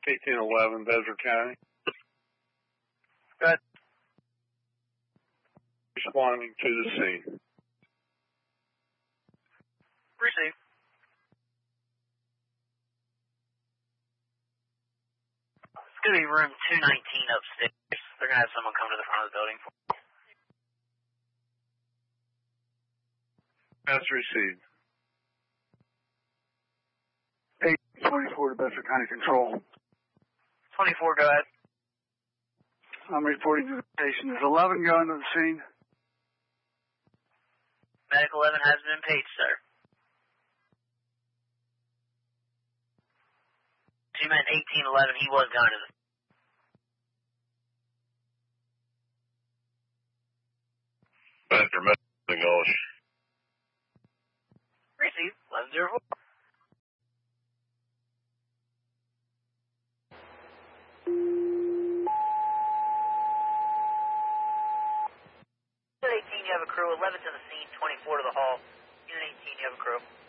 1811, Desert County. Go ahead. Responding to the scene. Receive. It's going to be room 219 upstairs. They're going to have someone come to the front of the building. That's received. 824 to Bedford County Control. 24, go ahead. I'm reporting to the station. There's 11 going to the scene. Medic 11 has been paged, sir. You meant 1811, he was going to the... Bedford, Gulch. Receive, 1104. Unit 18, you have a crew. 11 to the scene, 24 to the hall. Unit 18, you have a crew.